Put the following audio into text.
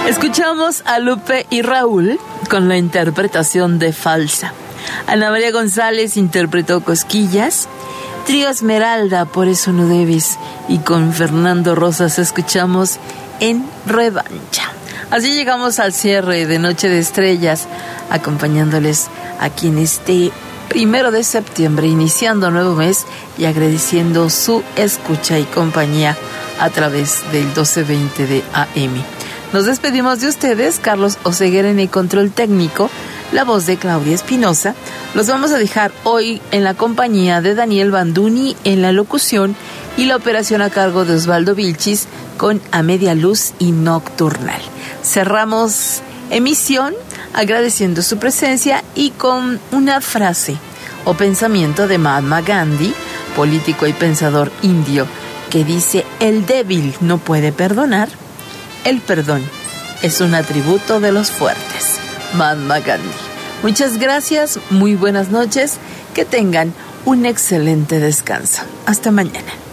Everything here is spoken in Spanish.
Escuchamos a Lupe y Raúl con la interpretación de Falsa. Ana María González interpretó Cosquillas. Trío Esmeralda, Por eso no debes. Y con Fernando Rosas escuchamos En Revancha. Así llegamos al cierre de Noche de Estrellas, acompañándoles aquí en este 1 de septiembre, iniciando nuevo mes y agradeciendo su escucha y compañía a través del 1220 de AM. Nos despedimos de ustedes, Carlos Oseguera en el control técnico, la voz de Claudia Espinosa. Los vamos a dejar hoy en la compañía de Daniel Banduni en la locución y la operación a cargo de Osvaldo Vilchis con A Media Luz y Nocturnal. Cerramos emisión agradeciendo su presencia y con una frase o pensamiento de Mahatma Gandhi, político y pensador indio, que dice: el débil no puede perdonar, el perdón es un atributo de los fuertes. Mahatma Gandhi. Muchas gracias, muy buenas noches, que tengan un excelente descanso. Hasta mañana.